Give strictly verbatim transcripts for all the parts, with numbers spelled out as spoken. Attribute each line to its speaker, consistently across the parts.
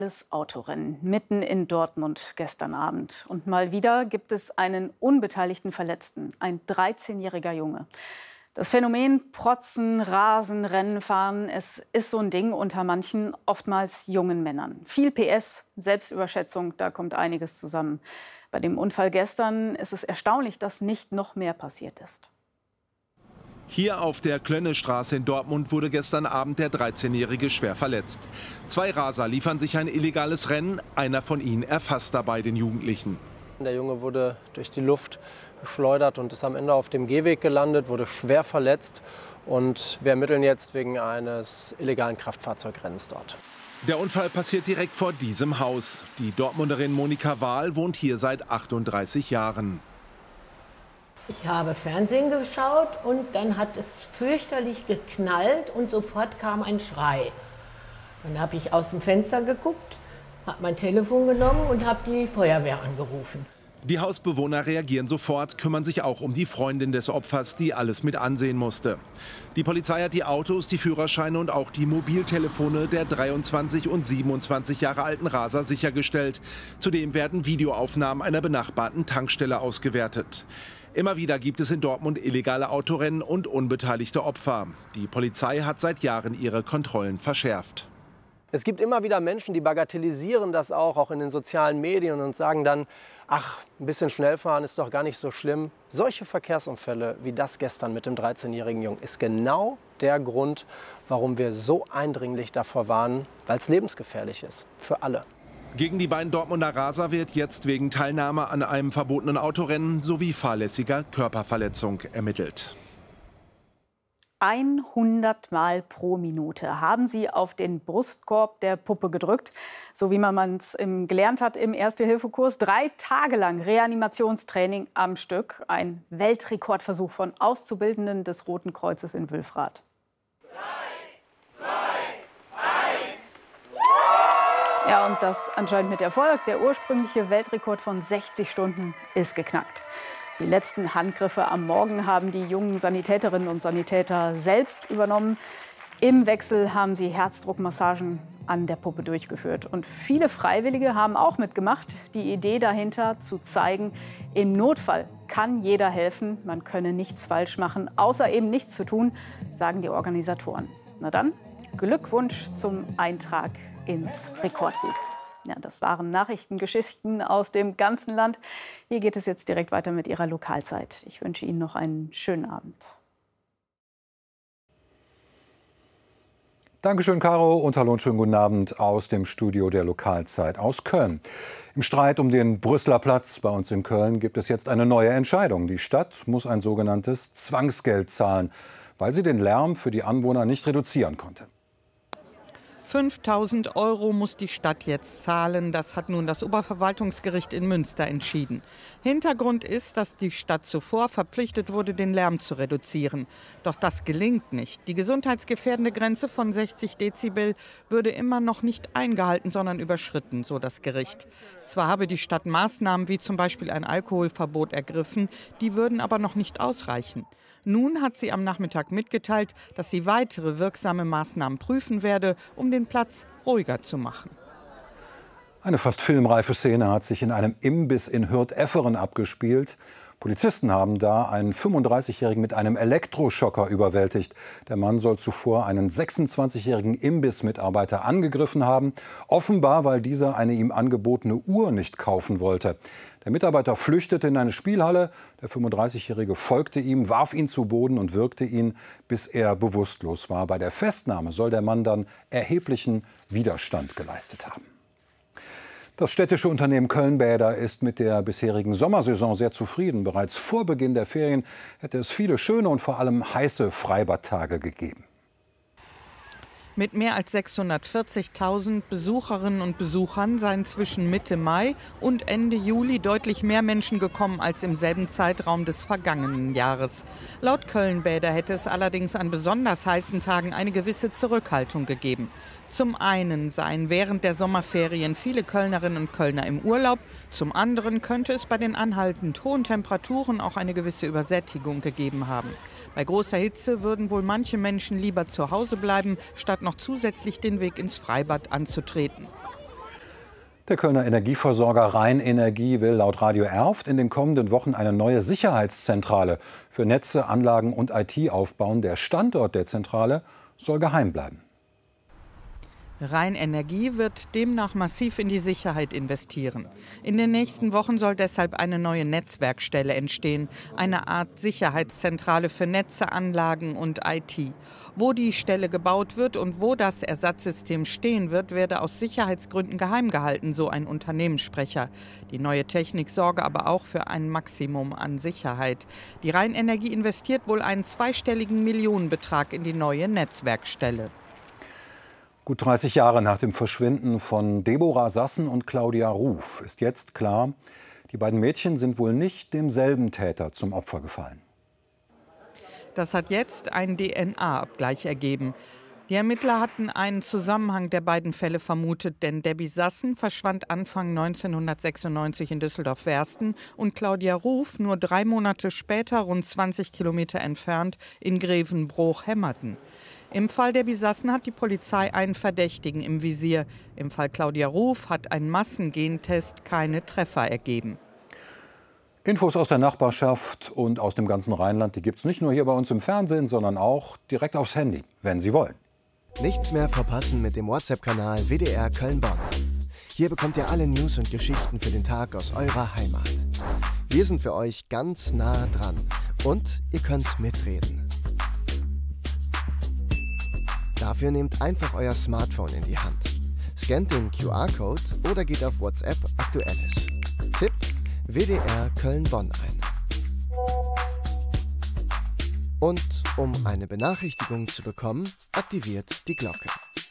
Speaker 1: Das Autorennen mitten in Dortmund gestern Abend. Und mal wieder gibt es einen unbeteiligten Verletzten, ein dreizehnjähriger Junge. Das Phänomen Protzen, Rasen, Rennen fahren, es ist so ein Ding unter manchen, oftmals jungen Männern. Viel P S, Selbstüberschätzung, da kommt einiges zusammen. Bei dem Unfall gestern ist es erstaunlich, dass nicht noch mehr passiert ist.
Speaker 2: Hier auf der Klönnestraße in Dortmund wurde gestern Abend der dreizehnjährige schwer verletzt. Zwei Raser liefern sich ein illegales Rennen. Einer von ihnen erfasst dabei den Jugendlichen.
Speaker 3: Der Junge wurde durch die Luft geschleudert und ist am Ende auf dem Gehweg gelandet, wurde schwer verletzt. Und wir ermitteln jetzt wegen eines illegalen Kraftfahrzeugrennens dort.
Speaker 2: Der Unfall passiert direkt vor diesem Haus. Die Dortmunderin Monika Wahl wohnt hier seit achtunddreißig Jahren.
Speaker 4: Ich habe Fernsehen geschaut und dann hat es fürchterlich geknallt und sofort kam ein Schrei. Dann habe ich aus dem Fenster geguckt, habe mein Telefon genommen und habe die Feuerwehr angerufen.
Speaker 2: Die Hausbewohner reagieren sofort, kümmern sich auch um die Freundin des Opfers, die alles mit ansehen musste. Die Polizei hat die Autos, die Führerscheine und auch die Mobiltelefone der dreiundzwanzig und siebenundzwanzig Jahre alten Raser sichergestellt. Zudem werden Videoaufnahmen einer benachbarten Tankstelle ausgewertet. Immer wieder gibt es in Dortmund illegale Autorennen und unbeteiligte Opfer. Die Polizei hat seit Jahren ihre Kontrollen verschärft.
Speaker 3: Es gibt immer wieder Menschen, die bagatellisieren das auch, auch in den sozialen Medien und sagen dann, ach, ein bisschen schnell fahren ist doch gar nicht so schlimm. Solche Verkehrsunfälle wie das gestern mit dem dreizehnjährigen Jungen ist genau der Grund, warum wir so eindringlich davor warnen, weil es lebensgefährlich ist für alle.
Speaker 2: Gegen die beiden Dortmunder Raser wird jetzt wegen Teilnahme an einem verbotenen Autorennen sowie fahrlässiger Körperverletzung ermittelt.
Speaker 1: hundert Mal pro Minute haben sie auf den Brustkorb der Puppe gedrückt, so wie man es gelernt hat im Erste-Hilfe-Kurs. Drei Tage lang Reanimationstraining am Stück. Ein Weltrekordversuch von Auszubildenden des Roten Kreuzes in Wülfrath. Ja, und das anscheinend mit Erfolg. Der ursprüngliche Weltrekord von sechzig Stunden ist geknackt. Die letzten Handgriffe am Morgen haben die jungen Sanitäterinnen und Sanitäter selbst übernommen. Im Wechsel haben sie Herzdruckmassagen an der Puppe durchgeführt. Und viele Freiwillige haben auch mitgemacht. Die Idee dahinter, zu zeigen, im Notfall kann jeder helfen. Man könne nichts falsch machen, außer eben nichts zu tun, sagen die Organisatoren. Na dann, Glückwunsch zum Eintrag ins Rekordbuch. Ja, das waren Nachrichtengeschichten aus dem ganzen Land. Hier geht es jetzt direkt weiter mit Ihrer Lokalzeit. Ich wünsche Ihnen noch einen schönen Abend.
Speaker 5: Dankeschön, Caro, und hallo und schönen guten Abend aus dem Studio der Lokalzeit aus Köln. Im Streit um den Brüsseler Platz bei uns in Köln gibt es jetzt eine neue Entscheidung. Die Stadt muss ein sogenanntes Zwangsgeld zahlen, weil sie den Lärm für die Anwohner nicht reduzieren konnte.
Speaker 6: fünftausend Euro muss die Stadt jetzt zahlen. Das hat nun das Oberverwaltungsgericht in Münster entschieden. Hintergrund ist, dass die Stadt zuvor verpflichtet wurde, den Lärm zu reduzieren. Doch das gelingt nicht. Die gesundheitsgefährdende Grenze von sechzig Dezibel würde immer noch nicht eingehalten, sondern überschritten, so das Gericht. Zwar habe die Stadt Maßnahmen wie zum Beispiel ein Alkoholverbot ergriffen, die würden aber noch nicht ausreichen. Nun hat sie am Nachmittag mitgeteilt, dass sie weitere wirksame Maßnahmen prüfen werde, um den Platz ruhiger zu machen.
Speaker 5: Eine fast filmreife Szene hat sich in einem Imbiss in Hürth-Efferen abgespielt. Polizisten haben da einen fünfunddreißigjährigen mit einem Elektroschocker überwältigt. Der Mann soll zuvor einen sechsundzwanzigjährigen Imbissmitarbeiter angegriffen haben. Offenbar, weil dieser eine ihm angebotene Uhr nicht kaufen wollte. Der Mitarbeiter flüchtete in eine Spielhalle. Der fünfunddreißigjährige folgte ihm, warf ihn zu Boden und würgte ihn, bis er bewusstlos war. Bei der Festnahme soll der Mann dann erheblichen Widerstand geleistet haben. Das städtische Unternehmen Köln-Bäder ist mit der bisherigen Sommersaison sehr zufrieden. Bereits vor Beginn der Ferien hätte es viele schöne und vor allem heiße Freibadtage gegeben.
Speaker 6: Mit mehr als sechshundertvierzigtausend Besucherinnen und Besuchern seien zwischen Mitte Mai und Ende Juli deutlich mehr Menschen gekommen als im selben Zeitraum des vergangenen Jahres. Laut Köln-Bäder hätte es allerdings an besonders heißen Tagen eine gewisse Zurückhaltung gegeben. Zum einen seien während der Sommerferien viele Kölnerinnen und Kölner im Urlaub, zum anderen könnte es bei den anhaltend hohen Temperaturen auch eine gewisse Übersättigung gegeben haben. Bei großer Hitze würden wohl manche Menschen lieber zu Hause bleiben, statt noch zusätzlich den Weg ins Freibad anzutreten.
Speaker 5: Der Kölner Energieversorger Rheinenergie will laut Radio Erft in den kommenden Wochen eine neue Sicherheitszentrale für Netze, Anlagen und I T aufbauen. Der Standort der Zentrale soll geheim bleiben.
Speaker 6: Rheinenergie wird demnach massiv in die Sicherheit investieren. In den nächsten Wochen soll deshalb eine neue Netzwerkstelle entstehen, eine Art Sicherheitszentrale für Netze, Anlagen und I T. Wo die Stelle gebaut wird und wo das Ersatzsystem stehen wird, werde aus Sicherheitsgründen geheim gehalten, so ein Unternehmenssprecher. Die neue Technik sorge aber auch für ein Maximum an Sicherheit. Die Rheinenergie investiert wohl einen zweistelligen Millionenbetrag in die neue Netzwerkstelle.
Speaker 5: Gut dreißig Jahre nach dem Verschwinden von Deborah Sassen und Claudia Ruf ist jetzt klar, die beiden Mädchen sind wohl nicht demselben Täter zum Opfer gefallen.
Speaker 6: Das hat jetzt ein D N A-Abgleich ergeben. Die Ermittler hatten einen Zusammenhang der beiden Fälle vermutet, denn Debbie Sassen verschwand Anfang neunzehnhundertsechsundneunzig in Düsseldorf-Wersten und Claudia Ruf nur drei Monate später, rund zwanzig Kilometer entfernt, in Grevenbroich-Hemmerten. Im Fall Debbie Sassen hat die Polizei einen Verdächtigen im Visier. Im Fall Claudia Ruf hat ein Massengentest keine Treffer ergeben.
Speaker 5: Infos aus der Nachbarschaft und aus dem ganzen Rheinland, die gibt es nicht nur hier bei uns im Fernsehen, sondern auch direkt aufs Handy, wenn Sie wollen.
Speaker 7: Nichts mehr verpassen mit dem WhatsApp-Kanal W D R Köln-Bonn. Hier bekommt ihr alle News und Geschichten für den Tag aus eurer Heimat. Wir sind für euch ganz nah dran und ihr könnt mitreden. Dafür nehmt einfach euer Smartphone in die Hand, scannt den Q R-Code oder geht auf WhatsApp Aktuelles. Tippt W D R Köln-Bonn ein. Und um eine Benachrichtigung zu bekommen, aktiviert die Glocke.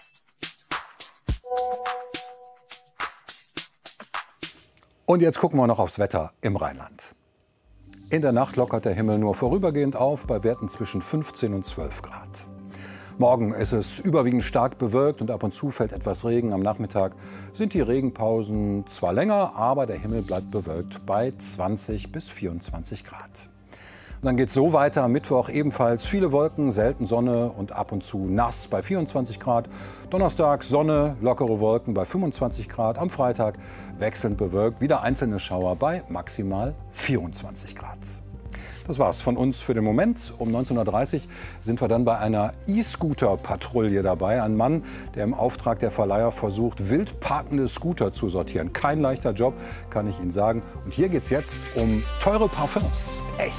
Speaker 5: Und jetzt gucken wir noch aufs Wetter im Rheinland. In der Nacht lockert der Himmel nur vorübergehend auf bei Werten zwischen fünfzehn und zwölf Grad. Morgen ist es überwiegend stark bewölkt und ab und zu fällt etwas Regen. Am Nachmittag sind die Regenpausen zwar länger, aber der Himmel bleibt bewölkt bei zwanzig bis vierundzwanzig Grad. Und dann geht es so weiter. Am Mittwoch ebenfalls viele Wolken, selten Sonne und ab und zu nass bei vierundzwanzig Grad. Donnerstag Sonne, lockere Wolken bei fünfundzwanzig Grad. Am Freitag wechselnd bewölkt, wieder einzelne Schauer bei maximal vierundzwanzig Grad. Das war's von uns für den Moment. Um neunzehn Uhr dreißig sind wir dann bei einer E-Scooter-Patrouille dabei. Ein Mann, der im Auftrag der Verleiher versucht, wild parkende Scooter zu sortieren. Kein leichter Job, kann ich Ihnen sagen. Und hier geht's jetzt um teure Parfums. Echt.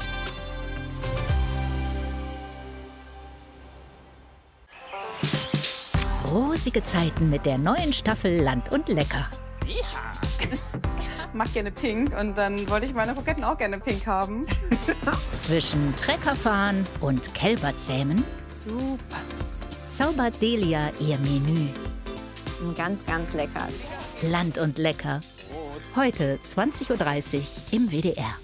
Speaker 8: Rosige Zeiten mit der neuen Staffel Land und Lecker.
Speaker 9: Ja. Ich mag gerne pink und dann wollte ich meine Kroketten auch gerne pink haben.
Speaker 8: Zwischen Treckerfahren und Kälberzähmen
Speaker 9: Super.
Speaker 8: zaubert Delia ihr Menü.
Speaker 10: Ganz, ganz lecker.
Speaker 8: Land und Lecker. Heute zwanzig Uhr dreißig im W D R.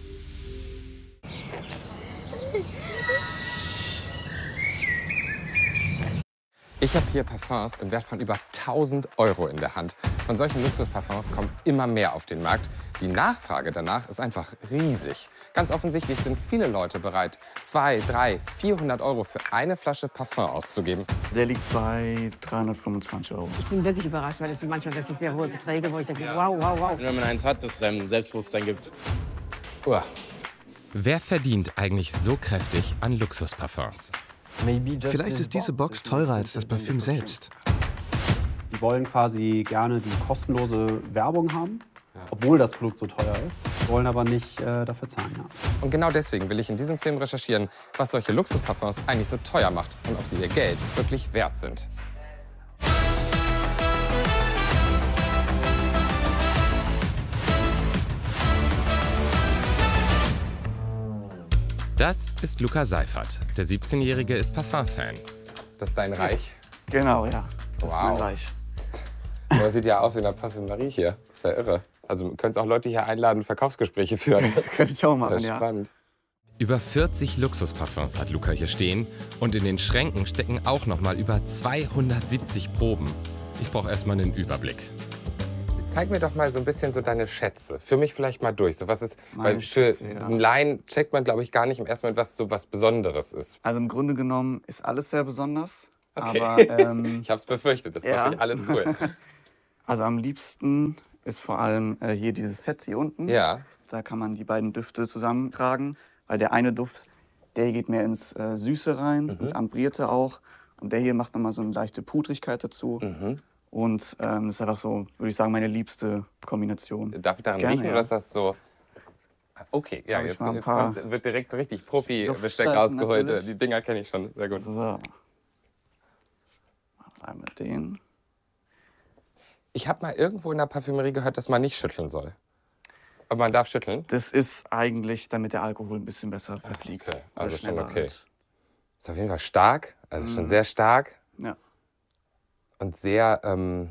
Speaker 11: Ich habe hier Parfums im Wert von über tausend Euro in der Hand. Von solchen Luxusparfums kommen immer mehr auf den Markt. Die Nachfrage danach ist einfach riesig. Ganz offensichtlich sind viele Leute bereit, zweihundert, dreihundert, vierhundert Euro für eine Flasche Parfum auszugeben.
Speaker 12: Der liegt bei dreihundertfünfundzwanzig Euro.
Speaker 13: Ich bin wirklich überrascht, weil das sind manchmal wirklich sehr hohe Beträge, wo ich denke, wow, wow, wow.
Speaker 14: Wenn man eins hat, das einem Selbstbewusstsein gibt.
Speaker 11: Uah.
Speaker 15: Wer verdient eigentlich so kräftig an Luxusparfums?
Speaker 7: Vielleicht ist diese Box teurer als das Parfüm selbst.
Speaker 16: Die wollen quasi gerne die kostenlose Werbung haben, obwohl das Produkt so teuer ist, wollen aber nicht äh, dafür zahlen. Ja.
Speaker 11: Und genau deswegen will ich in diesem Film recherchieren, was solche Luxusparfums eigentlich so teuer macht und ob sie ihr Geld wirklich wert sind.
Speaker 15: Das ist Luca Seifert. Der siebzehnjährige ist Parfum-Fan.
Speaker 11: Das ist dein Reich?
Speaker 12: Genau, ja. Das
Speaker 11: wow.
Speaker 12: ist mein Reich.
Speaker 11: Das sieht ja aus wie eine Parfümerie hier. Das ist ja irre. Also du könntest auch Leute hier einladen und Verkaufsgespräche führen.
Speaker 12: Könnte ich auch machen,
Speaker 11: das ist ja. Spannend.
Speaker 15: Über vierzig Luxusparfums hat Luca hier stehen. Und in den Schränken stecken auch noch mal über zweihundertsiebzig Proben. Ich brauche erstmal einen Überblick.
Speaker 11: Zeig mir doch mal so ein bisschen so deine Schätze. Für mich vielleicht mal durch. So was ist,
Speaker 12: Meine
Speaker 11: weil für
Speaker 12: Schätze, ja.
Speaker 11: einen Laien checkt man, glaube ich, gar nicht im ersten Moment, was so was Besonderes ist.
Speaker 12: Also im Grunde genommen ist alles sehr besonders.
Speaker 11: Okay.
Speaker 12: Aber, ähm,
Speaker 11: ich habe es befürchtet, das ist
Speaker 12: ja.
Speaker 11: wahrscheinlich alles cool.
Speaker 12: Also am liebsten ist vor allem äh, hier dieses Set hier unten.
Speaker 11: Ja.
Speaker 12: Da kann man die beiden Düfte zusammentragen, weil der eine Duft, der geht mehr ins äh, Süße rein, mhm. ins Ambrierte auch. Und der hier macht nochmal so eine leichte Pudrigkeit dazu. Mhm. Und ähm, das ist einfach so, würde ich sagen, meine liebste Kombination.
Speaker 11: Darf ich daran Gerne, riechen, ja. oder ist das so... Okay, ja, jetzt, jetzt kommt, wird direkt richtig Profi-Besteck rausgeholt. Natürlich. Die Dinger kenne ich schon, sehr gut.
Speaker 12: So. Einmal den.
Speaker 11: Ich habe mal irgendwo in der Parfümerie gehört, dass man nicht schütteln soll. Aber man darf schütteln?
Speaker 12: Das ist eigentlich, damit der Alkohol ein bisschen besser verfliegt.
Speaker 11: Okay, also schon okay. Halt. Ist auf jeden Fall stark, also mm. schon sehr stark.
Speaker 12: Ja.
Speaker 11: Und sehr, ähm,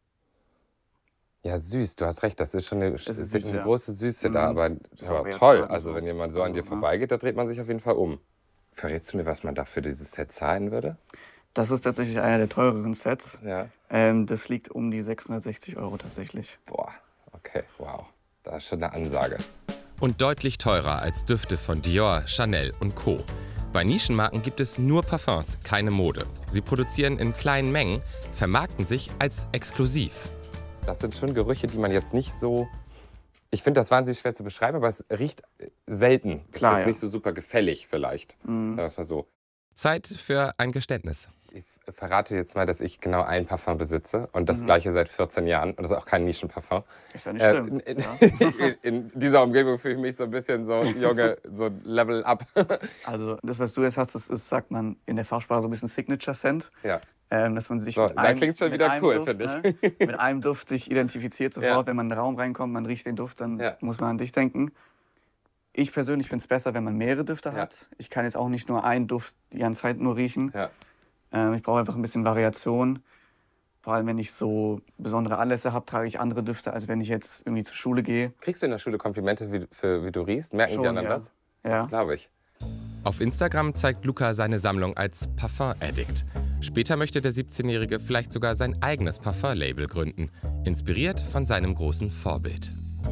Speaker 11: ja, süß. Du hast recht, das ist schon eine, ist süß, eine ja. große Süße mm. da. Aber ja, toll, also wenn jemand so an dir vorbeigeht, da dreht man sich auf jeden Fall um. Verrätst du mir, was man da für dieses Set zahlen würde?
Speaker 12: Das ist tatsächlich einer der teureren Sets.
Speaker 11: Ja.
Speaker 12: Ähm, das liegt um die sechshundertsechzig Euro tatsächlich.
Speaker 11: Boah, okay, wow. Das ist schon eine Ansage.
Speaker 15: Und deutlich teurer als Düfte von Dior, Chanel und Co. Bei Nischenmarken gibt es nur Parfums, keine Mode. Sie produzieren in kleinen Mengen, vermarkten sich als exklusiv.
Speaker 11: Das sind schon Gerüche, die man jetzt nicht so... Ich finde das wahnsinnig schwer zu beschreiben, aber es riecht selten.
Speaker 12: Klar,
Speaker 11: ist jetzt
Speaker 12: ja.
Speaker 11: nicht so super gefällig vielleicht.
Speaker 12: Mhm.
Speaker 11: Das war so.
Speaker 15: Zeit für ein Geständnis.
Speaker 11: Ich verrate jetzt mal, dass ich genau ein Parfum besitze und das
Speaker 12: Mhm.
Speaker 11: gleiche seit vierzehn Jahren. Und das ist auch kein Nischenparfum.
Speaker 12: Ist ja nicht schlimm.
Speaker 11: Äh, in,
Speaker 12: ja.
Speaker 11: in, in dieser Umgebung fühle ich mich so ein bisschen so, Junge, so Level up.
Speaker 12: Also das, was du jetzt hast, das ist, sagt man in der Fachsprache, so ein bisschen Signature Scent.
Speaker 11: Ja.
Speaker 12: Ähm, dass man sich
Speaker 11: So,
Speaker 12: mit
Speaker 11: da
Speaker 12: einem,
Speaker 11: klingt's schon
Speaker 12: mit
Speaker 11: wieder
Speaker 12: einem
Speaker 11: cool,
Speaker 12: Duft,
Speaker 11: finde
Speaker 12: ne,
Speaker 11: ich.
Speaker 12: mit einem Duft sich identifiziert sofort.
Speaker 11: Ja.
Speaker 12: Wenn man in den Raum reinkommt, man riecht den Duft, dann
Speaker 11: Ja.
Speaker 12: muss man an dich denken. Ich persönlich finde es besser, wenn man mehrere Düfte
Speaker 11: Ja.
Speaker 12: hat. Ich kann jetzt auch nicht nur einen Duft die ganze Zeit nur riechen.
Speaker 11: Ja.
Speaker 12: Ähm, ich brauche einfach ein bisschen Variation. Vor allem, wenn ich so besondere Anlässe habe, trage ich andere Düfte, als wenn ich jetzt irgendwie zur Schule gehe.
Speaker 11: Kriegst du in der Schule Komplimente, wie, für, wie du riechst? Merken
Speaker 12: Schon,
Speaker 11: die anderen
Speaker 12: ja.
Speaker 11: das?
Speaker 12: Ja.
Speaker 11: Das glaube ich.
Speaker 15: Auf Instagram zeigt Luca seine Sammlung als Parfum-Addict. Später möchte der siebzehnjährige vielleicht sogar sein eigenes Parfum-Label gründen, inspiriert von seinem großen Vorbild.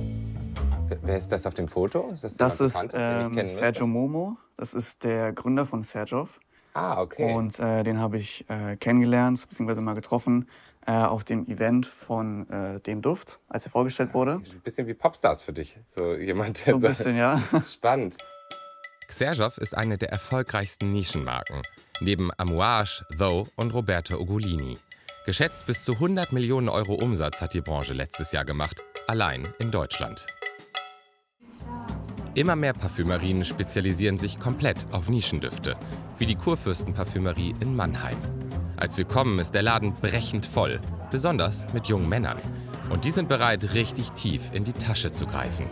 Speaker 11: Wer ist das auf dem Foto? Ist das
Speaker 12: Das ist
Speaker 11: bekannt, den ich
Speaker 12: ähm,
Speaker 11: kennen
Speaker 12: Sergio
Speaker 11: müsste?
Speaker 12: Momo. Das ist der Gründer von Serjoff.
Speaker 11: Ah, okay.
Speaker 12: Und äh, den habe ich äh, kennengelernt, beziehungsweise mal getroffen, äh, auf dem Event von äh, dem Duft, als er vorgestellt wurde.
Speaker 11: Ein bisschen wie Popstars für dich. So jemand, der
Speaker 12: So ein bisschen, ja.
Speaker 11: Spannend.
Speaker 15: Serjoff ist eine der erfolgreichsten Nischenmarken, neben Amouage, Though und Roberto Ugolini. Geschätzt bis zu hundert Millionen Euro Umsatz hat die Branche letztes Jahr gemacht, allein in Deutschland. Immer mehr Parfümerien spezialisieren sich komplett auf Nischendüfte, wie die Kurfürstenparfümerie in Mannheim. Als wir kommen, ist der Laden brechend voll, besonders mit jungen Männern. Und die sind bereit, richtig tief in die Tasche zu greifen.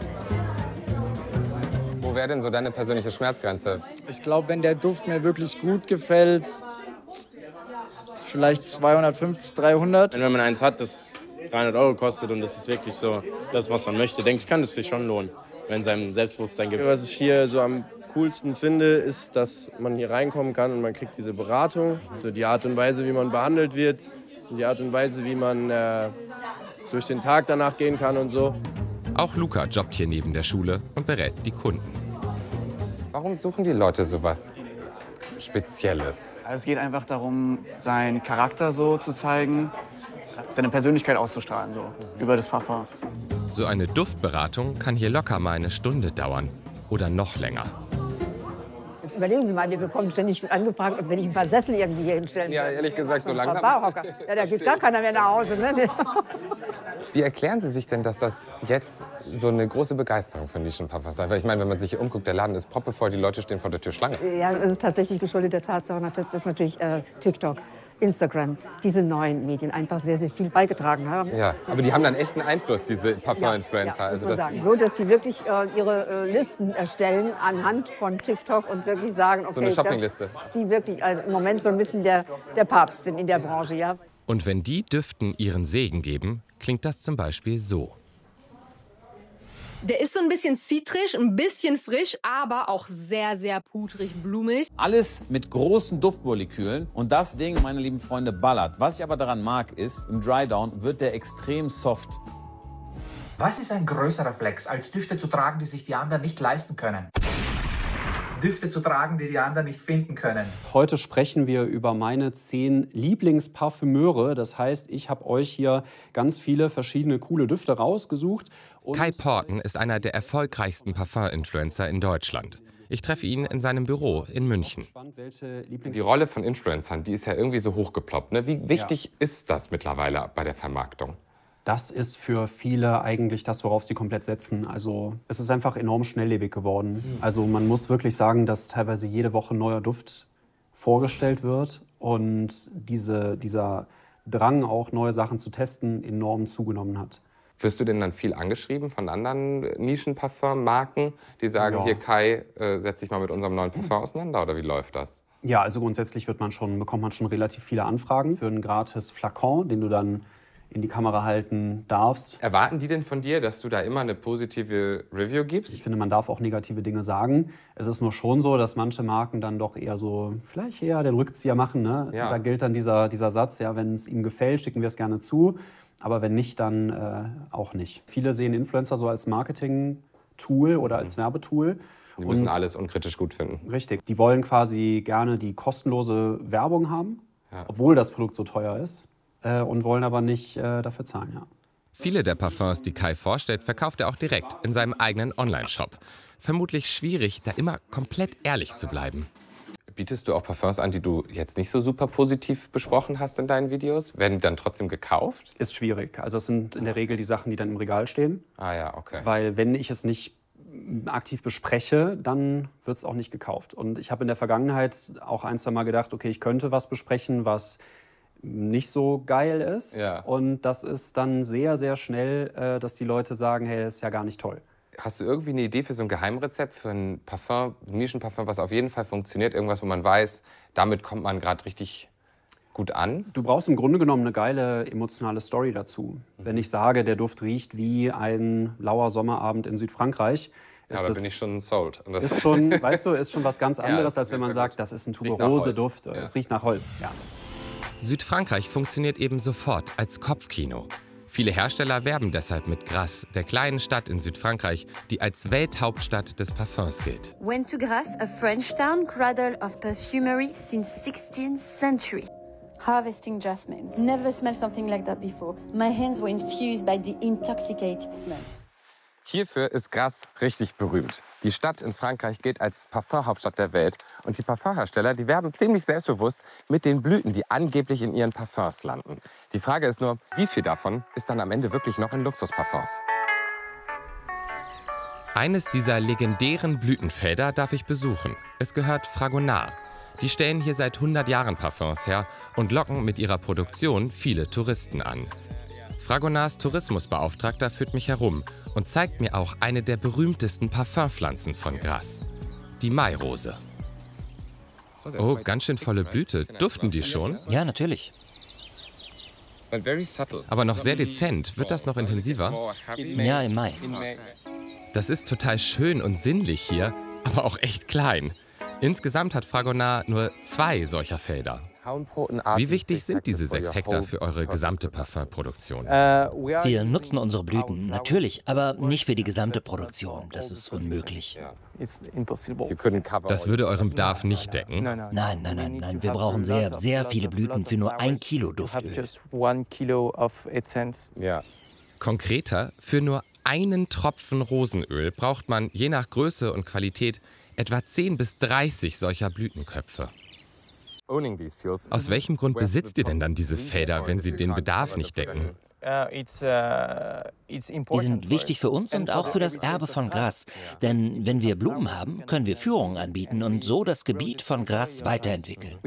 Speaker 11: Wo wäre denn so deine persönliche Schmerzgrenze?
Speaker 17: Ich glaube, wenn der Duft mir wirklich gut gefällt, vielleicht zweihundertfünfzig, dreihundert.
Speaker 14: Wenn man eins hat, das dreihundert Euro kostet und das ist wirklich so das, was man möchte, denke ich, kann es sich schon lohnen, wenn es einem Selbstbewusstsein gibt.
Speaker 18: Was ich hier so am coolsten finde, ist, dass man hier reinkommen kann und man kriegt diese Beratung, so die Art und Weise, wie man behandelt wird und die Art und Weise, wie man äh, durch den Tag danach gehen kann und so.
Speaker 15: Auch Luca jobbt hier neben der Schule und berät die Kunden.
Speaker 11: Warum suchen die Leute sowas Spezielles?
Speaker 12: Also es geht einfach darum, seinen Charakter so zu zeigen, seine Persönlichkeit auszustrahlen, so über das Parfum.
Speaker 15: So eine Duftberatung kann hier locker mal eine Stunde dauern oder noch länger.
Speaker 13: Jetzt überlegen Sie mal, wir bekommen ständig angefragt, ob wir nicht ein paar Sessel irgendwie hier hinstellen.
Speaker 11: Ja, ehrlich gesagt, so langsam.
Speaker 13: Barhocker. Ja, da geht gar keiner mehr nach Hause. Ne?
Speaker 11: Wie erklären Sie sich denn, dass das jetzt so eine große Begeisterung für Nischenparfums ist? Weil ich meine, wenn man sich hier umguckt, der Laden ist proppevoll, die Leute stehen vor der Tür Schlange.
Speaker 13: Ja, das ist tatsächlich geschuldet der Tatsache, dass das natürlich äh, TikTok, Instagram, diese neuen Medien einfach sehr, sehr viel beigetragen haben.
Speaker 11: Ja, aber die haben dann echt einen Einfluss, diese Parfum-Influencer.
Speaker 13: Ja, ja,
Speaker 11: also
Speaker 13: muss man
Speaker 11: das
Speaker 13: sagen. So, dass die wirklich äh, ihre äh, Listen erstellen anhand von TikTok und wirklich sagen, okay,
Speaker 11: so eine Shoppingliste.
Speaker 13: dass die wirklich äh, im Moment so ein bisschen der, der Papst sind in der Branche, ja.
Speaker 15: Und wenn die Düften ihren Segen geben, klingt das zum Beispiel so.
Speaker 19: Der ist so ein bisschen zitrisch, ein bisschen frisch, aber auch sehr, sehr pudrig, blumig.
Speaker 20: Alles mit großen Duftmolekülen. Und das Ding, meine lieben Freunde, ballert. Was ich aber daran mag, ist, im Drydown wird der extrem soft.
Speaker 21: Was ist ein größerer Flex, als Düfte zu tragen, die sich die anderen nicht leisten können? Düfte zu tragen, die die anderen nicht finden können.
Speaker 16: Heute sprechen wir über meine zehn Lieblingsparfümeure. Das heißt, ich habe euch hier ganz viele verschiedene coole Düfte rausgesucht.
Speaker 15: Kai Porten ist einer der erfolgreichsten Parfum-Influencer in Deutschland. Ich treffe ihn in seinem Büro in München.
Speaker 11: Die Rolle von Influencern, die ist ja irgendwie so hochgeploppt. Ne? Wie wichtig ja. ist das mittlerweile bei der Vermarktung?
Speaker 16: Das ist für viele eigentlich das, worauf sie komplett setzen. Also es ist einfach enorm schnelllebig geworden. Also man muss wirklich sagen, dass teilweise jede Woche ein neuer Duft vorgestellt wird und diese, dieser Drang, auch neue Sachen zu testen, enorm zugenommen hat.
Speaker 11: Wirst du denn dann viel angeschrieben von anderen Nischenparfummarken, die sagen, ja. hier Kai, äh, setz dich mal mit unserem neuen Parfum auseinander, oder wie läuft das?
Speaker 16: Ja, also grundsätzlich wird man schon, bekommt man schon relativ viele Anfragen für einen gratis Flakon, den du dann in die Kamera halten darfst.
Speaker 11: Erwarten die denn von dir, dass du da immer eine positive Review gibst?
Speaker 16: Ich finde, man darf auch negative Dinge sagen. Es ist nur schon so, dass manche Marken dann doch eher so, vielleicht eher den Rückzieher machen. Ne? Ja. Da gilt dann dieser, dieser Satz, ja, wenn es ihm gefällt, schicken wir es gerne zu. Aber wenn nicht, dann äh, auch nicht. Viele sehen Influencer so als Marketing-Tool oder als mhm. Werbetool.
Speaker 11: Die müssen und, alles unkritisch gut finden.
Speaker 16: Richtig. Die wollen quasi gerne die kostenlose Werbung haben, ja. obwohl das Produkt so teuer ist. Äh, und wollen aber nicht äh, dafür zahlen, ja.
Speaker 15: Viele der Parfums, die Kai vorstellt, verkauft er auch direkt in seinem eigenen Online-Shop. Vermutlich schwierig, da immer komplett ehrlich zu bleiben.
Speaker 11: Bietest du auch Parfums an, die du jetzt nicht so super positiv besprochen hast in deinen Videos? Werden die dann trotzdem gekauft?
Speaker 16: Ist schwierig. Also es sind in der Regel die Sachen, die dann im Regal stehen.
Speaker 11: Ah ja, okay.
Speaker 16: Weil wenn ich es nicht aktiv bespreche, dann wird es auch nicht gekauft. Und ich habe in der Vergangenheit auch ein, zwei Mal gedacht, okay, ich könnte was besprechen, was nicht so geil ist.
Speaker 11: Ja.
Speaker 16: Und das ist dann sehr, sehr schnell, äh, dass die Leute sagen, hey, das ist ja gar nicht toll.
Speaker 11: Hast du irgendwie eine Idee für so ein Geheimrezept für ein Parfum, ein Nischenparfum, was auf jeden Fall funktioniert? Irgendwas, wo man weiß, damit kommt man gerade richtig gut an?
Speaker 16: Du brauchst im Grunde genommen eine geile emotionale Story dazu. Mhm. Wenn ich sage, der Duft riecht wie ein lauer Sommerabend in Südfrankreich,
Speaker 11: ja, da bin ich schon sold.
Speaker 16: Und das ist schon, weißt du, ist schon was ganz anderes, ja, als wenn man sagt, das ist ein Tuberose-Duft. Ja. Es riecht nach Holz. Ja.
Speaker 15: Südfrankreich funktioniert eben sofort als Kopfkino. Viele Hersteller werben deshalb mit Grasse, der kleinen Stadt in Südfrankreich, die als Welthauptstadt des Parfums gilt.
Speaker 22: Went to Grasse, a French town, cradle of perfumery since sixteenth century.
Speaker 9: Harvesting jasmine. Never smelled something like that before. My hands were infused by the intoxicating smell.
Speaker 11: Hierfür ist Grasse richtig berühmt. Die Stadt in Frankreich gilt als Parfumhauptstadt der Welt. Und die Parfumhersteller, die werben ziemlich selbstbewusst mit den Blüten, die angeblich in ihren Parfums landen. Die Frage ist nur, wie viel davon ist dann am Ende wirklich noch in Luxusparfums?
Speaker 15: Eines dieser legendären Blütenfelder darf ich besuchen. Es gehört Fragonard. Die stellen hier seit hundert Jahren Parfums her und locken mit ihrer Produktion viele Touristen an. Fragonards Tourismusbeauftragter führt mich herum und zeigt mir auch eine der berühmtesten Parfumpflanzen von Grasse, die Mairose. Oh, ganz schön volle Blüte. Duften die schon?
Speaker 23: Ja, natürlich.
Speaker 15: Aber noch sehr dezent. Wird das noch intensiver?
Speaker 23: Ja, im Mai.
Speaker 15: Das ist total schön und sinnlich hier, aber auch echt klein. Insgesamt hat Fragonard nur zwei solcher Felder. Wie wichtig sind diese sechs Hektar für eure gesamte Parfumproduktion?
Speaker 23: Wir nutzen unsere Blüten, natürlich, aber nicht für die gesamte Produktion. Das ist unmöglich.
Speaker 15: Das würde euren Bedarf nicht decken?
Speaker 23: Nein, nein, nein, nein. Wir brauchen sehr, sehr viele Blüten für nur ein Kilo Duftöl.
Speaker 11: Ja.
Speaker 15: Konkreter, für nur einen Tropfen Rosenöl braucht man, je nach Größe und Qualität, etwa zehn bis dreißig solcher Blütenköpfe. Aus welchem Grund besitzt ihr denn dann diese Felder, wenn sie den Bedarf nicht decken?
Speaker 23: Die sind wichtig für uns und auch für das Erbe von Grasse. Denn wenn wir Blumen haben, können wir Führungen anbieten und so das Gebiet von Grasse weiterentwickeln.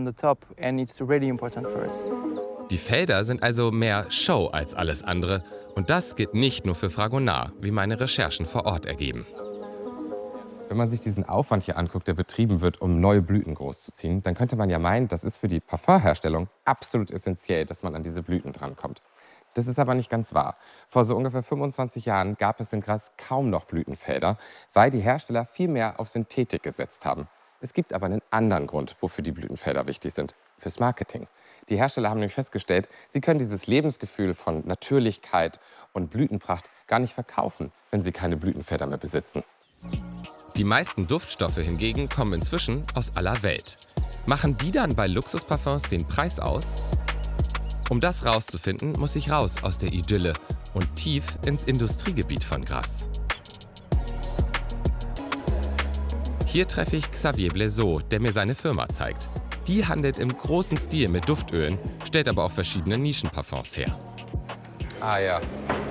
Speaker 15: Die Felder sind also mehr Show als alles andere. Und das gilt nicht nur für Fragonard, wie meine Recherchen vor Ort ergeben.
Speaker 11: Wenn man sich diesen Aufwand hier anguckt, der betrieben wird, um neue Blüten großzuziehen, dann könnte man ja meinen, das ist für die Parfumherstellung absolut essentiell, dass man an diese Blüten drankommt. Das ist aber nicht ganz wahr. Vor so ungefähr fünfundzwanzig Jahren gab es in Grasse kaum noch Blütenfelder, weil die Hersteller viel mehr auf Synthetik gesetzt haben. Es gibt aber einen anderen Grund, wofür die Blütenfelder wichtig sind: fürs Marketing. Die Hersteller haben nämlich festgestellt, sie können dieses Lebensgefühl von Natürlichkeit und Blütenpracht gar nicht verkaufen, wenn sie keine Blütenfelder mehr besitzen.
Speaker 15: Die meisten Duftstoffe hingegen kommen inzwischen aus aller Welt. Machen die dann bei Luxusparfums den Preis aus? Um das rauszufinden, muss ich raus aus der Idylle und tief ins Industriegebiet von Grasse. Hier treffe ich Xavier Blaiseau, der mir seine Firma zeigt. Die handelt im großen Stil mit Duftölen, stellt aber auch verschiedene Nischenparfums her.
Speaker 11: Ah ja.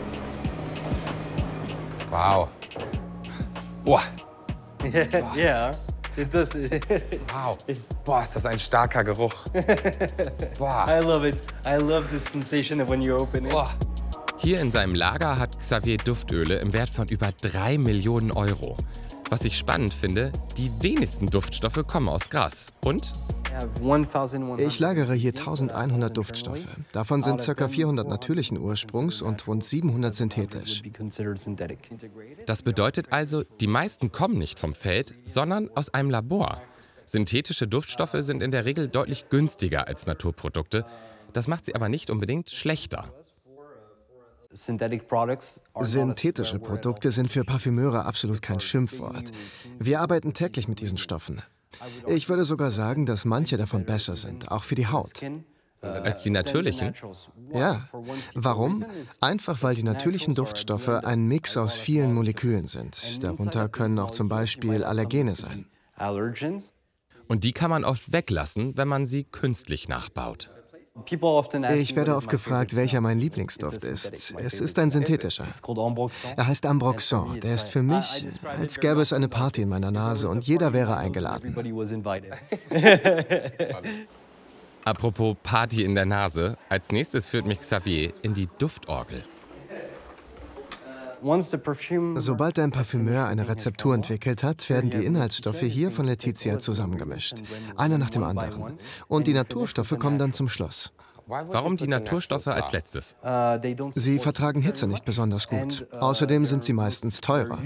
Speaker 11: Wow. Boah.
Speaker 2: Ja.
Speaker 11: Wow. Boah, ist das ein starker Geruch. Boah.
Speaker 2: I love it. I love the sensation of when you open it.
Speaker 11: Boah.
Speaker 15: Hier in seinem Lager hat Xavier Duftöle im Wert von über drei Millionen Euro. Was ich spannend finde, die wenigsten Duftstoffe kommen aus Grasse. Und?
Speaker 7: Ich lagere hier eintausendeinhundert Duftstoffe. Davon sind ca. vierhundert natürlichen Ursprungs und rund siebenhundert synthetisch.
Speaker 15: Das bedeutet also, die meisten kommen nicht vom Feld, sondern aus einem Labor. Synthetische Duftstoffe sind in der Regel deutlich günstiger als Naturprodukte. Das macht sie aber nicht unbedingt schlechter.
Speaker 7: Synthetische Produkte sind für Parfümeure absolut kein Schimpfwort. Wir arbeiten täglich mit diesen Stoffen. Ich würde sogar sagen, dass manche davon besser sind, auch für die Haut.
Speaker 15: Als die natürlichen?
Speaker 7: Ja. Warum? Einfach weil die natürlichen Duftstoffe ein Mix aus vielen Molekülen sind. Darunter können auch zum Beispiel Allergene sein.
Speaker 15: Und die kann man oft weglassen, wenn man sie künstlich nachbaut.
Speaker 7: Ich werde oft gefragt, welcher mein Lieblingsduft ist. Es ist ein synthetischer. Er heißt Ambroxan. Der ist für mich, als gäbe es eine Party in meiner Nase und jeder wäre eingeladen.
Speaker 15: Apropos Party in der Nase, als nächstes führt mich Xavier in die Duftorgel.
Speaker 7: Sobald ein Parfümeur eine Rezeptur entwickelt hat, werden die Inhaltsstoffe hier von Letizia zusammengemischt. Einer nach dem anderen. Und die Naturstoffe kommen dann zum Schluss.
Speaker 15: Warum die Naturstoffe als letztes?
Speaker 7: Sie vertragen Hitze nicht besonders gut. Außerdem sind sie meistens teurer.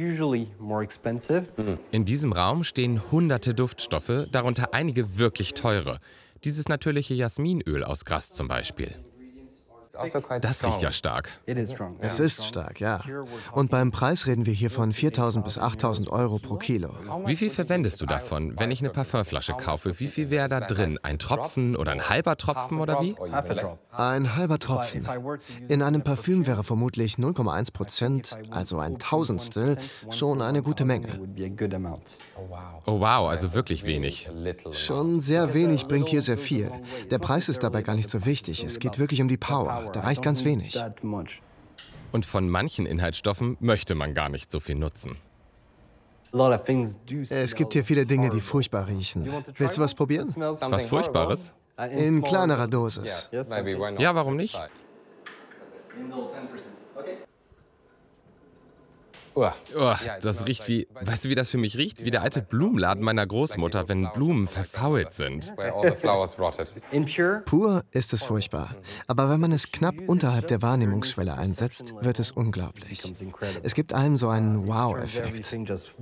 Speaker 15: In diesem Raum stehen hunderte Duftstoffe, darunter einige wirklich teure. Dieses natürliche Jasminöl aus Grasse zum Beispiel. Das riecht ja stark.
Speaker 7: Es ist stark, ja. Und beim Preis reden wir hier von viertausend bis achttausend Euro pro Kilo.
Speaker 15: Wie viel verwendest du davon, wenn ich eine Parfümflasche kaufe? Wie viel wäre da drin? Ein Tropfen oder ein halber Tropfen oder wie?
Speaker 7: Ein halber Tropfen. In einem Parfüm wäre vermutlich null Komma eins Prozent, also ein Tausendstel, schon eine gute Menge.
Speaker 15: Oh wow, also wirklich wenig.
Speaker 7: Schon sehr wenig bringt hier sehr viel. Der Preis ist dabei gar nicht so wichtig. Es geht wirklich um die Power. Da reicht ganz wenig.
Speaker 15: Und von manchen Inhaltsstoffen möchte man gar nicht so viel nutzen.
Speaker 7: Es gibt hier viele Dinge, die furchtbar riechen. Willst du was probieren?
Speaker 15: Was Furchtbares?
Speaker 7: In kleinerer Dosis.
Speaker 15: Ja, warum nicht? Oh, das riecht wie, weißt du, wie das für mich riecht? Wie der alte Blumenladen meiner Großmutter, wenn Blumen verfault sind.
Speaker 7: Pur ist es furchtbar. Aber wenn man es knapp unterhalb der Wahrnehmungsschwelle einsetzt, wird es unglaublich. Es gibt einem so einen Wow-Effekt.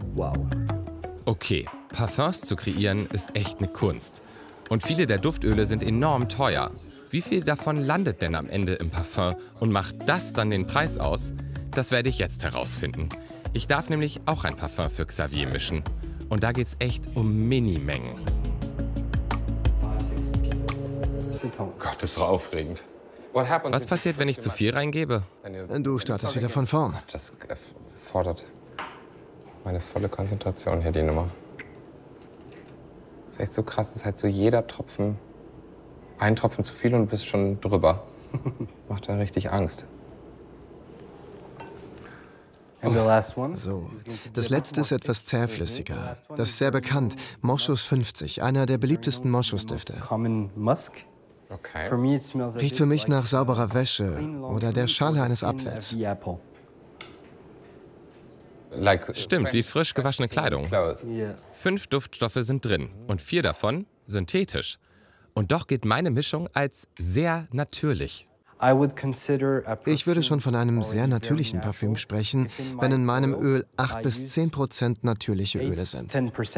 Speaker 15: Okay, Parfums zu kreieren ist echt eine Kunst. Und viele der Duftöle sind enorm teuer. Wie viel davon landet denn am Ende im Parfum und macht das dann den Preis aus? Das werde ich jetzt herausfinden. Ich darf nämlich auch ein Parfum für Xavier mischen. Und da geht's echt um Minimengen.
Speaker 11: Gott, das ist so aufregend.
Speaker 15: Was passiert, wenn ich zu viel reingebe?
Speaker 7: Du startest wieder von vorn.
Speaker 11: Das fordert meine volle Konzentration hier, die Nummer. Das ist echt so krass. Das ist halt so jeder Tropfen, ein Tropfen zu viel und du bist schon drüber. Macht da richtig Angst.
Speaker 7: So, das letzte ist etwas zähflüssiger. Das ist sehr bekannt. Moschus fünfzig, einer der beliebtesten Moschusdüfte.
Speaker 11: Okay.
Speaker 7: Riecht für mich nach sauberer Wäsche oder der Schale eines Apfels.
Speaker 15: Stimmt, wie frisch gewaschene Kleidung. Fünf Duftstoffe sind drin und vier davon synthetisch. Und doch gilt meine Mischung als sehr natürlich.
Speaker 7: Ich würde schon von einem sehr natürlichen Parfüm sprechen, wenn in meinem Öl acht bis zehn Prozent natürliche Öle sind.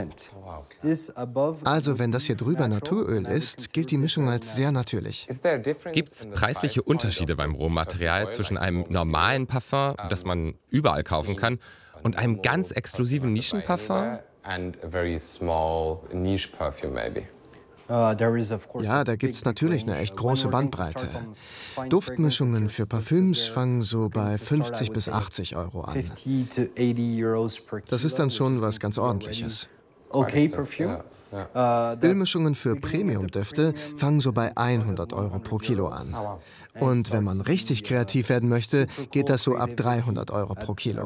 Speaker 7: Also wenn das hier drüber Naturöl ist, gilt die Mischung als sehr natürlich.
Speaker 15: Gibt es preisliche Unterschiede beim Rohmaterial zwischen einem normalen Parfum, das man überall kaufen kann, und einem ganz exklusiven Nischenparfum?
Speaker 11: And a very small niche perfume maybe.
Speaker 7: Ja, da gibt es natürlich eine echt große Bandbreite. Duftmischungen für Parfüms fangen so bei fünfzig bis achtzig Euro an. Das ist dann schon was ganz Ordentliches. Ölmischungen für Premium-Düfte fangen so bei hundert Euro pro Kilo an. Und wenn man richtig kreativ werden möchte, geht das so ab dreihundert Euro pro Kilo.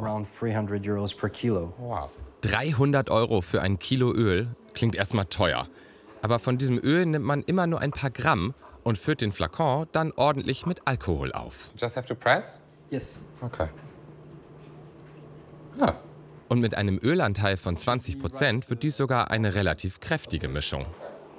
Speaker 15: dreihundert Euro für ein Kilo Öl klingt erstmal teuer. Aber von diesem Öl nimmt man immer nur ein paar Gramm und füllt den Flakon dann ordentlich mit Alkohol auf.
Speaker 11: Just have to press?
Speaker 2: Yes.
Speaker 11: Okay.
Speaker 15: Ja. Und mit einem Ölanteil von zwanzig Prozent wird dies sogar eine relativ kräftige Mischung.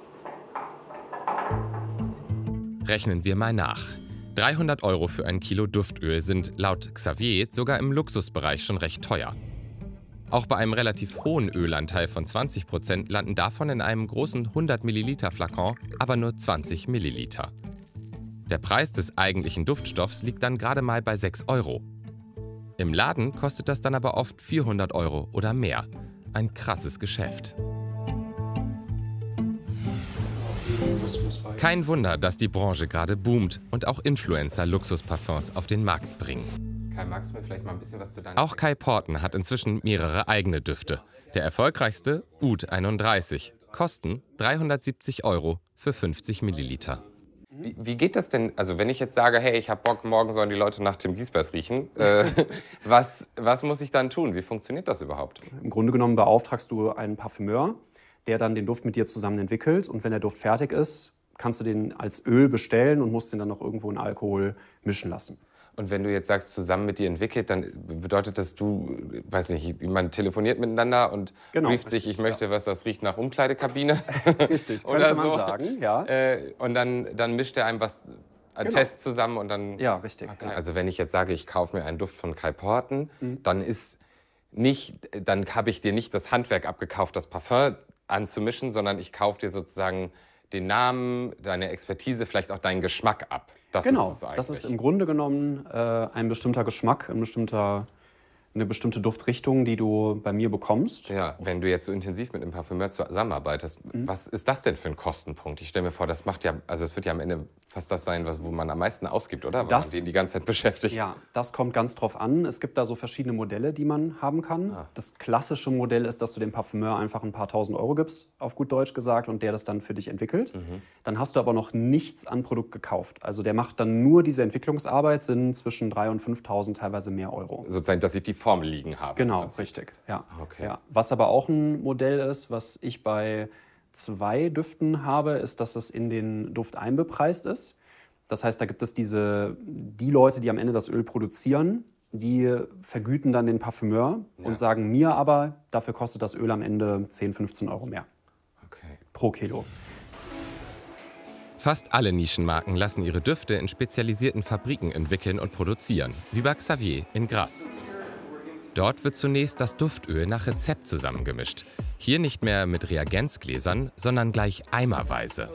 Speaker 15: Rechnen wir mal nach. dreihundert Euro für ein Kilo Duftöl sind laut Xavier sogar im Luxusbereich schon recht teuer. Auch bei einem relativ hohen Ölanteil von zwanzig Prozent landen davon in einem großen hundert Milliliter Flakon aber nur zwanzig Milliliter. Der Preis des eigentlichen Duftstoffs liegt dann gerade mal bei sechs Euro. Im Laden kostet das dann aber oft vierhundert Euro oder mehr. Ein krasses Geschäft. Kein Wunder, dass die Branche gerade boomt und auch Influencer Luxusparfums auf den Markt bringen.
Speaker 11: Kai, magst du mir vielleicht mal ein bisschen was zu deinem...
Speaker 15: Auch Kai Porten hat inzwischen mehrere eigene Düfte. Der erfolgreichste, Oud einunddreißig. Kosten dreihundertsiebzig Euro für fünfzig Milliliter.
Speaker 11: Wie, wie geht das denn? Also wenn ich jetzt sage, hey, ich habe Bock, morgen sollen die Leute nach Tim Giesbers riechen, äh, was, was muss ich dann tun? Wie funktioniert das überhaupt?
Speaker 16: Im Grunde genommen beauftragst du einen Parfümeur, der dann den Duft mit dir zusammen entwickelt. Und wenn der Duft fertig ist, kannst du den als Öl bestellen und musst den dann noch irgendwo in Alkohol mischen lassen.
Speaker 11: Und wenn du jetzt sagst, zusammen mit dir entwickelt, dann bedeutet das, du, weiß nicht, man telefoniert miteinander und
Speaker 16: genau,
Speaker 11: brieft sich, ich möchte, was das riecht nach Umkleidekabine.
Speaker 16: Richtig, könnte man so sagen, ja.
Speaker 11: Äh, und dann, dann mischt er einem was, einen
Speaker 16: Genau.
Speaker 11: Test zusammen und dann...
Speaker 16: Ja, richtig.
Speaker 11: Okay.
Speaker 16: Ja.
Speaker 11: Also wenn ich jetzt sage, ich kaufe mir einen Duft von Kai Porten,
Speaker 16: Mhm.
Speaker 11: dann ist nicht, dann habe ich dir nicht das Handwerk abgekauft, das Parfum anzumischen, sondern ich kaufe dir sozusagen den Namen, deine Expertise, vielleicht auch deinen Geschmack ab. Das
Speaker 16: genau,
Speaker 11: ist es eigentlich.
Speaker 16: das ist im Grunde genommen äh, ein bestimmter Geschmack, ein bestimmter, eine bestimmte Duftrichtung, die du bei mir bekommst.
Speaker 11: Ja, wenn du jetzt so intensiv mit einem Parfümeur zusammenarbeitest, mhm. was ist das denn für ein Kostenpunkt? Ich stelle mir vor, das macht ja, also es wird ja am Ende fast das sein, was, wo man am meisten ausgibt, oder? Weil
Speaker 16: Das-
Speaker 11: man den die ganze Zeit beschäftigt.
Speaker 16: Ja, das kommt ganz drauf an. Es gibt da so verschiedene Modelle, die man haben kann.
Speaker 11: Ah.
Speaker 16: Das klassische Modell ist, dass du dem Parfümeur einfach ein paar tausend Euro gibst, auf gut Deutsch gesagt, und der das dann für dich entwickelt.
Speaker 11: Mhm.
Speaker 16: Dann hast du aber noch nichts an Produkt gekauft. Also der macht dann nur diese Entwicklungsarbeit, sind zwischen dreitausend und fünftausend, teilweise mehr Euro.
Speaker 11: Sozusagen, dass ich die Formel liegen habe.
Speaker 16: Genau, richtig. Ja.
Speaker 11: Okay.
Speaker 16: Ja. Was aber auch ein Modell ist, was ich bei zwei Düften habe, ist, dass es in den Duft einbepreist ist. Das heißt, da gibt es diese, die Leute, die am Ende das Öl produzieren, die vergüten dann den Parfümeur
Speaker 11: Ja.
Speaker 16: und sagen mir aber, dafür kostet das Öl am Ende zehn, fünfzehn Euro mehr
Speaker 11: Okay.
Speaker 16: pro Kilo.
Speaker 15: Fast alle Nischenmarken lassen ihre Düfte in spezialisierten Fabriken entwickeln und produzieren, wie bei Xavier in Grasse. Dort wird zunächst das Duftöl nach Rezept zusammengemischt. Hier nicht mehr mit Reagenzgläsern, sondern gleich eimerweise.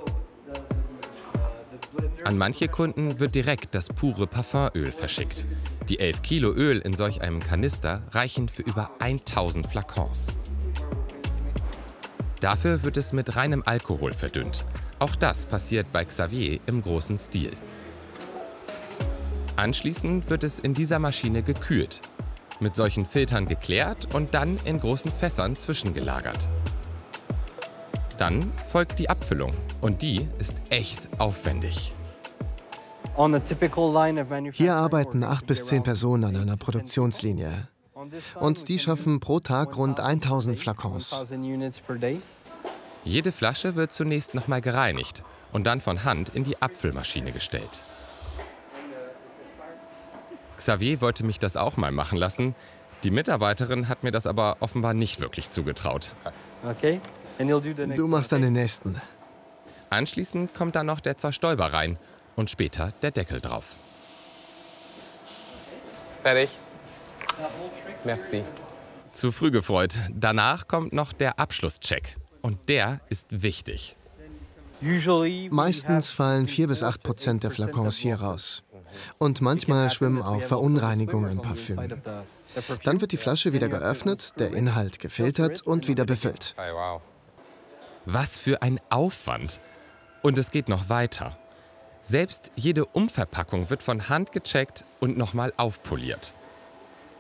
Speaker 15: An manche Kunden wird direkt das pure Parfumöl verschickt. Die elf Kilo Öl in solch einem Kanister reichen für über tausend Flakons. Dafür wird es mit reinem Alkohol verdünnt. Auch das passiert bei Xavier im großen Stil. Anschließend wird es in dieser Maschine gekühlt, mit solchen Filtern geklärt und dann in großen Fässern zwischengelagert. Dann folgt die Abfüllung und die ist echt aufwendig.
Speaker 7: Hier arbeiten acht bis zehn Personen an einer Produktionslinie. Und die schaffen pro Tag rund tausend Flakons.
Speaker 15: Jede Flasche wird zunächst nochmal gereinigt und dann von Hand in die Abfüllmaschine gestellt. Xavier wollte mich das auch mal machen lassen. Die Mitarbeiterin hat mir das aber offenbar nicht wirklich zugetraut.
Speaker 2: Okay.
Speaker 7: Du machst dann den nächsten.
Speaker 15: Anschließend kommt dann noch der Zerstäuber rein und später der Deckel drauf.
Speaker 11: Fertig. Merci.
Speaker 15: Zu früh gefreut. Danach kommt noch der Abschlusscheck. Und der ist wichtig.
Speaker 7: Meistens fallen vier bis acht Prozent der Flakons hier raus. Und manchmal schwimmen auch Verunreinigungen im Parfüm. Dann wird die Flasche wieder geöffnet, der Inhalt gefiltert und wieder befüllt.
Speaker 15: Was für ein Aufwand! Und es geht noch weiter. Selbst jede Umverpackung wird von Hand gecheckt und nochmal aufpoliert.